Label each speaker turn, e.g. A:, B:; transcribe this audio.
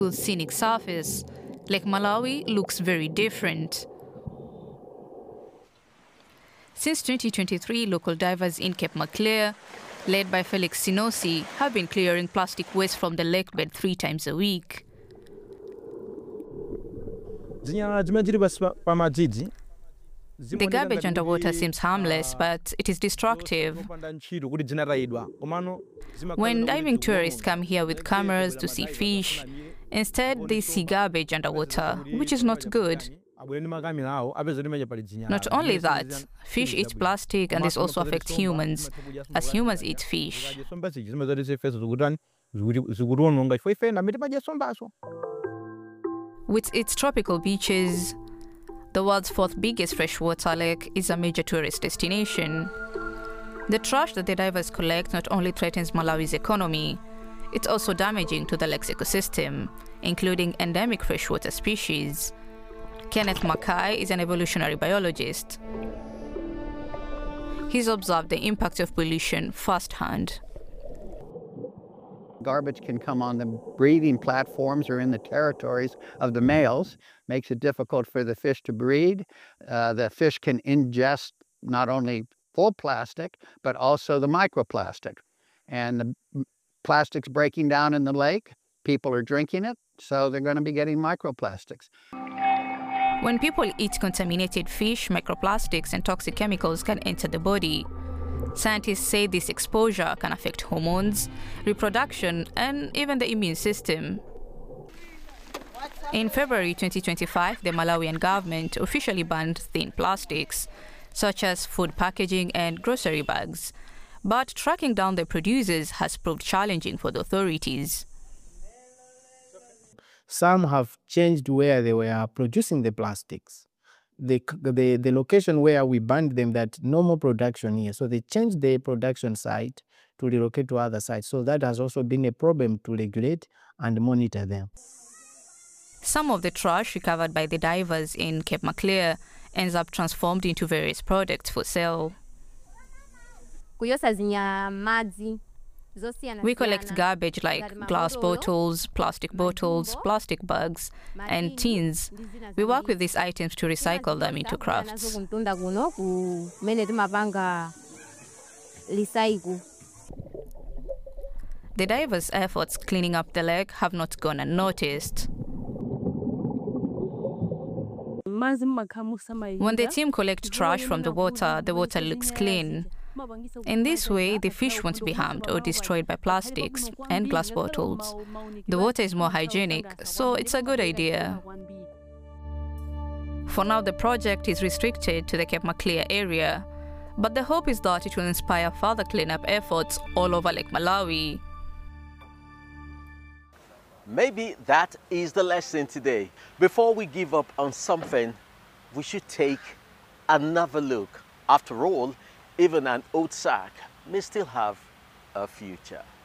A: scenic surface, Lake Malawi looks very different. Since 2023, local divers in Cape Maclear, led by Felix Sinosi, have been clearing plastic waste from the lake bed 3 times a week. The garbage underwater seems harmless, but it is destructive. When diving tourists come here with cameras to see fish, instead they see garbage underwater, which is not good. Not only that, fish eat plastic and this also affects humans, as humans eat fish. With its tropical beaches, the world's 4th biggest freshwater lake is a major tourist destination. The trash that the divers collect not only threatens Malawi's economy, it's also damaging to the lake's ecosystem, including endemic freshwater species. Kenneth Mackay is an evolutionary biologist. He's observed the impact of pollution firsthand.
B: Garbage can come on the breeding platforms or in the territories of the males, makes it difficult for the fish to breed. The fish can ingest not only full plastic, but also the microplastic. And the plastic's breaking down in the lake, people are drinking it, so they're going to be getting microplastics.
A: When people eat contaminated fish, microplastics and toxic chemicals can enter the body. Scientists say this exposure can affect hormones, reproduction, and even the immune system. In February 2025, the Malawian government officially banned thin plastics, such as food packaging and grocery bags. But tracking down the producers has proved challenging for the authorities.
C: Some have changed where they were producing the plastics. The location where we banned them, that no more production here. So they changed the production site to relocate to other sites. So that has also been a problem to regulate and monitor them.
A: Some of the trash recovered by the divers in Cape Maclear ends up transformed into various products for sale. We collect garbage like glass bottles, plastic bags, and tins. We work with these items to recycle them into crafts. The divers' efforts cleaning up the lake have not gone unnoticed. When the team collects trash from the water looks clean. In this way, the fish won't be harmed or destroyed by plastics and glass bottles. The water is more hygienic, so it's a good idea. For now, the project is restricted to the Cape Maclear area, but the hope is that it will inspire further cleanup efforts all over Lake Malawi.
D: Maybe that is the lesson today. Before we give up on something, we should take another look. After all, even an old sack may still have a future.